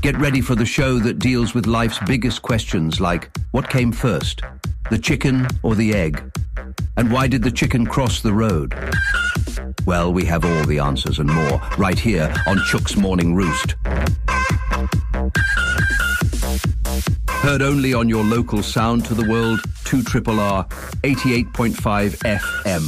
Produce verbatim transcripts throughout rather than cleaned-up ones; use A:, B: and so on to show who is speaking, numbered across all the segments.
A: Get ready for the show that deals with life's biggest questions like, what came first, the chicken or the egg? And why did the chicken cross the road? Well, we have all the answers and more right here on Chook's Morning Roost. Heard only on your local sound to the world, two R R R, eighty-eight point five F M.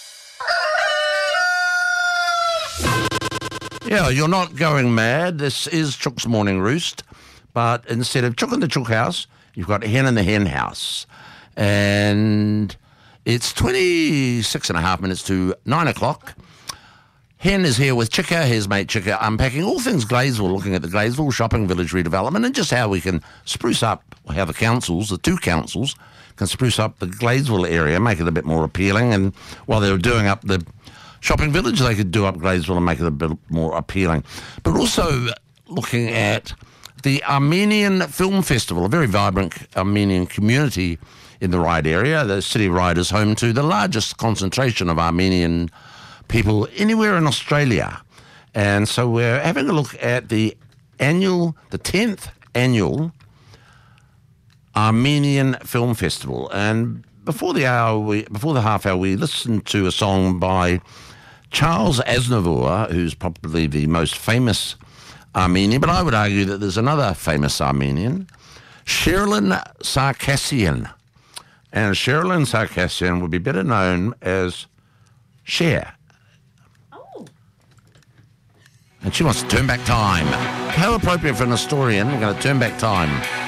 B: Yeah, you're not going mad. This is Chook's Morning Roost. But instead of Chook in the Chook House, you've got Hen in the Hen House. And it's twenty-six and a half minutes to nine o'clock. Hen is here with Chicka, his mate Chicka, unpacking all things Gladesville, looking at the Gladesville shopping village redevelopment and just how we can spruce up, how the councils, the two councils, can spruce up the Gladesville area, make it a bit more appealing. And while they were doing up the shopping village, they could do up Gladesville and make it a bit more appealing. But also looking at the Armenian Film Festival, a very vibrant Armenian community in the Ryde area. The city of Ryde is home to the largest concentration of Armenian people anywhere in Australia. And so we're having a look at the annual, the tenth annual Armenian Film Festival. And before the hour, we, before the half hour, we listened to a song by Charles Aznavour, who's probably the most famous Armenian, but I would argue that there's another famous Armenian, Sherilyn Sarkassian. And Sherilyn Sarkassian would be better known as Cher.
C: Oh.
B: And she wants to turn back time. How appropriate for an historian. We're going to turn back time.